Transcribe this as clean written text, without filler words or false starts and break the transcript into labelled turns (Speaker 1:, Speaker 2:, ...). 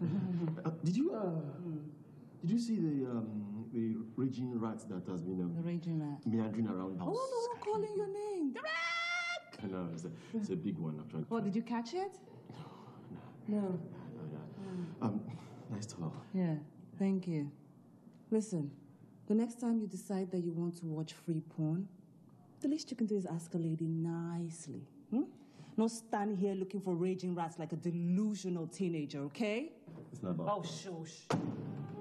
Speaker 1: Did you see the raging rat that has been
Speaker 2: the raging rat
Speaker 1: meandering around the house?
Speaker 2: Oh, no, calling your name. The rat!
Speaker 1: No, it's a big one actually.
Speaker 2: Oh, did you catch it?
Speaker 1: No. Nice talk.
Speaker 2: Yeah, thank you. Listen, the next time you decide that you want to watch free porn, the least you can do is ask a lady nicely. Not stand here looking for raging rats like a delusional teenager, okay?
Speaker 1: It's not about
Speaker 2: Oh, shush.